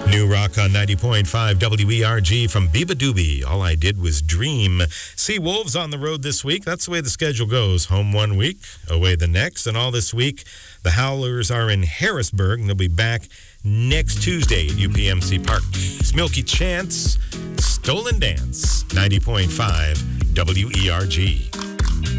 New Rock on 90.5 WERG from Biba Doobie. All I did was dream. Sea Wolves on the road this week. That's the way the schedule goes. Home one week, away the next. And all this week, the Howlers are in Harrisburg, and they'll be back next Tuesday at UPMC Park. Smilky Chance, Stolen Dance, 90.5 WERG.